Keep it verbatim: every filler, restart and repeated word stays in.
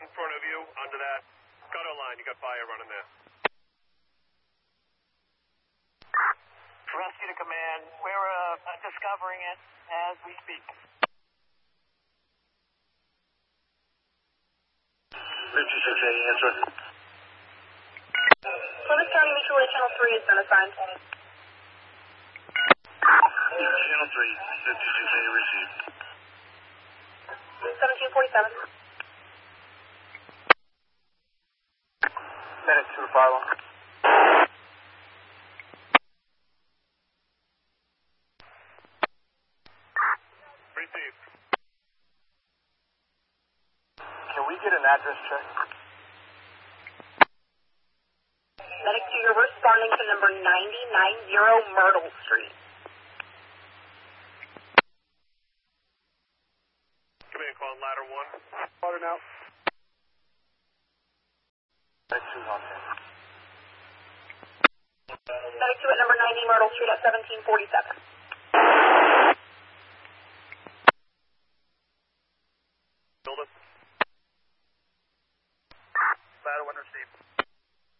in front of you, under that gutter line. You got fire running there. Rescue to command. We're uh, discovering it as we speak. fifty-six A, answer. Plymouth County Mutual Aid Channel three has been assigned. Channel three, fifty-six A, received. seventeen forty-seven. Medic to the fire line. Received. Can we get an address check? Medic two, you're responding to number ninety ninety Myrtle Street. Command call on ladder one. Water now. Medic two, on there. Medic two at number ninety Myrtle Street at seventeen forty-seven. Build it.